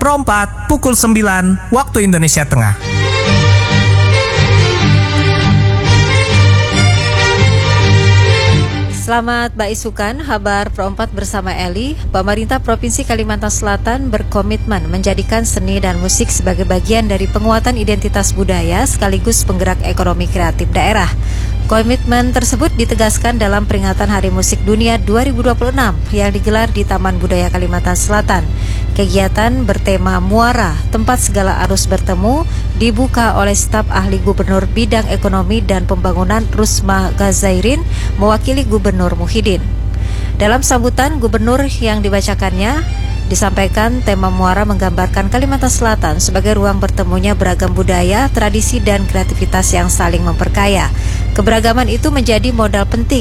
seperempat pukul 9 waktu Indonesia Tengah. Selamat Baisukan, kabar Pro4 bersama Eli. Pemerintah Provinsi Kalimantan Selatan berkomitmen menjadikan seni dan musik sebagai bagian dari penguatan identitas budaya sekaligus penggerak ekonomi kreatif daerah. Komitmen tersebut ditegaskan dalam peringatan Hari Musik Dunia 2026 yang digelar di Taman Budaya Kalimantan Selatan. Kegiatan bertema Muara, tempat segala arus bertemu, dibuka oleh staf ahli Gubernur Bidang Ekonomi dan Pembangunan Rusma Ghazairin mewakili Gubernur Muhyiddin. Dalam sambutan Gubernur yang dibacakannya, disampaikan tema Muara menggambarkan Kalimantan Selatan sebagai ruang bertemunya beragam budaya, tradisi, dan kreativitas yang saling memperkaya. Keberagaman itu menjadi modal penting